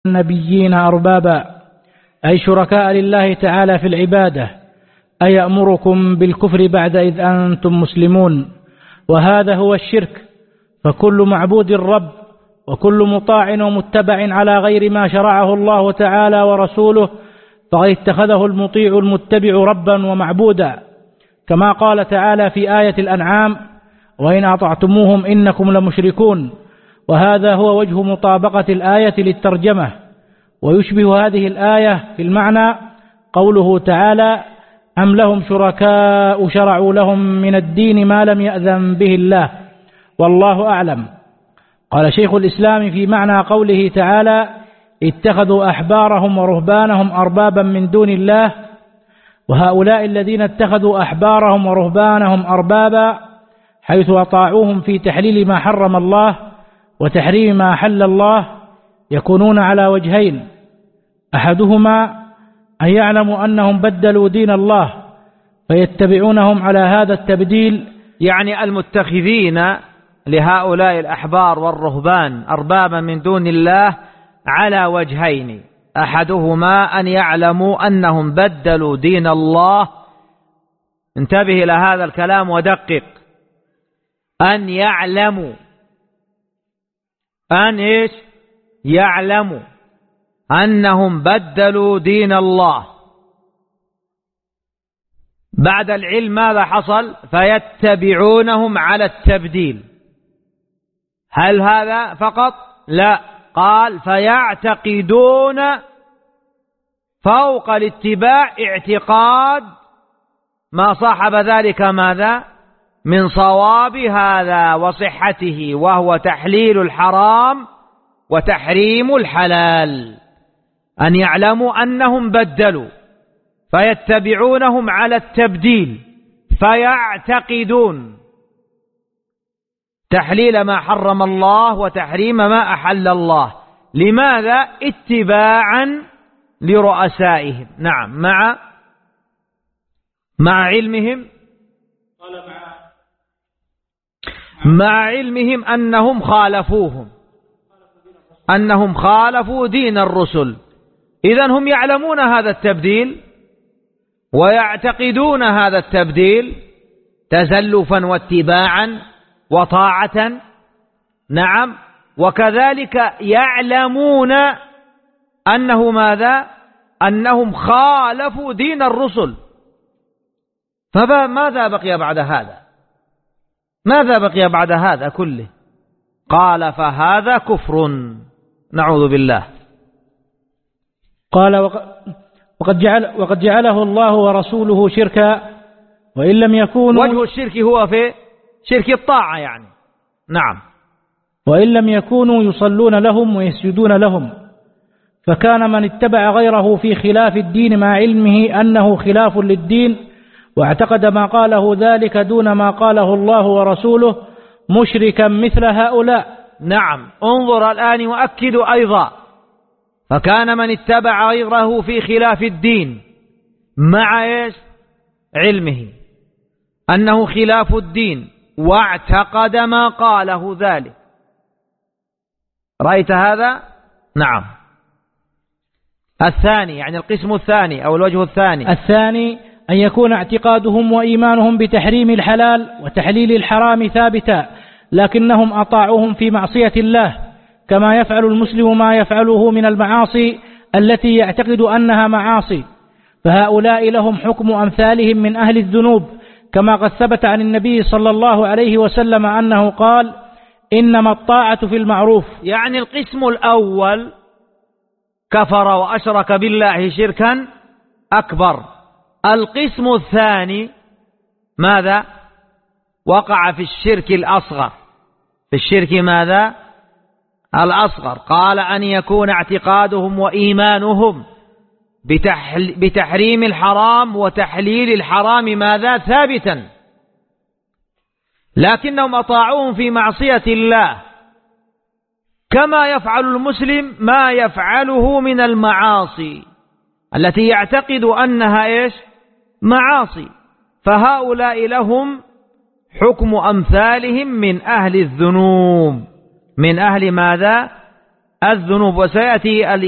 النبيين أربابا أي شركاء لله تعالى في العبادة، أي يأمركم بالكفر بعد إذ أنتم مسلمون، وهذا هو الشرك. فكل معبود رب، وكل مطاع ومتبع على غير ما شرعه الله تعالى ورسوله فقد اتخذه المطيع المتبع ربا ومعبودا، كما قال تعالى في آية الأنعام: وإن أطعتموهم إنكم لمشركون. وهذا هو وجه مطابقة الآية للترجمة. ويشبه هذه الآية في المعنى قوله تعالى: أم لهم شركاء شرعوا لهم من الدين ما لم يأذن به الله والله أعلم. قال شيخ الإسلام في معنى قوله تعالى: اتخذوا أحبارهم ورهبانهم أربابا من دون الله. وهؤلاء الذين اتخذوا أحبارهم ورهبانهم أربابا حيث أطاعوهم في تحليل ما حرم الله وتحريم ما أحل الله يكونون على وجهين: أحدهما أن يعلموا أنهم بدلوا دين الله فيتبعونهم على هذا التبديل، يعني المتخذين لهؤلاء الأحبار والرهبان أربابا من دون الله على وجهين: أحدهما أن يعلموا أنهم بدلوا دين الله. انتبه إلى هذا الكلام ودقق. أن يعلموا، أن إيش؟ يعلموا أنهم بدلوا دين الله. بعد العلم ماذا حصل؟ فيتبعونهم على التبديل. هل هذا فقط؟ لا، قال فيعتقدون فوق الاتباع اعتقاد ما صاحب ذلك ماذا؟ من صواب هذا وصحته، وهو تحليل الحرام وتحريم الحلال. أن يعلموا أنهم بدلوا فيتبعونهم على التبديل، فيعتقدون تحليل ما حرم الله وتحريم ما أحل الله. لماذا؟ اتباعا لرؤسائهم. نعم، مع علمهم، مع علمهم أنهم خالفوهم، أنهم خالفوا دين الرسل. إذن هم يعلمون هذا التبديل ويعتقدون هذا التبديل تزلفا واتباعا وطاعة. نعم، وكذلك يعلمون أنه ماذا؟ أنهم خالفوا دين الرسل. فماذا بقي بعد هذا؟ ماذا بقي بعد هذا كله؟ قال فهذا كفر، نعوذ بالله. قال وقد جعله الله ورسوله شركا، وإن لم يكونوا، وجه الشرك هو في شرك الطاعة يعني. نعم، وإن لم يكونوا يصلون لهم ويسجدون لهم، فكان من اتبع غيره في خلاف الدين مع علمه أنه خلاف للدين واعتقد ما قاله ذلك دون ما قاله الله ورسوله مشركا مثل هؤلاء. نعم، انظر الآن يؤكد أيضا: فكان من اتبع غيره في خلاف الدين مع إيش؟ علمه أنه خلاف الدين واعتقد ما قاله ذلك. رأيت هذا؟ نعم. الثاني، يعني القسم الثاني أو الوجه الثاني أن يكون اعتقادهم وإيمانهم بتحريم الحلال وتحليل الحرام ثابتا، لكنهم أطاعوهم في معصية الله، كما يفعل المسلم ما يفعله من المعاصي التي يعتقد أنها معاصي. فهؤلاء لهم حكم أمثالهم من أهل الذنوب، كما قد ثبت عن النبي صلى الله عليه وسلم أنه قال: إنما الطاعة في المعروف. يعني القسم الأول كفر وأشرك بالله شركا أكبر. القسم الثاني ماذا؟ وقع في الشرك الأصغر. في الشرك ماذا؟ الأصغر. قال أن يكون اعتقادهم وإيمانهم بتحريم الحرام وتحليل الحرام ماذا؟ ثابتا، لكنهم أطاعوهم في معصية الله، كما يفعل المسلم ما يفعله من المعاصي التي يعتقد أنها إيش؟ معاصي. فهؤلاء لهم حكم أمثالهم من أهل الذنوب، من أهل ماذا؟ الذنوب. وسيأتي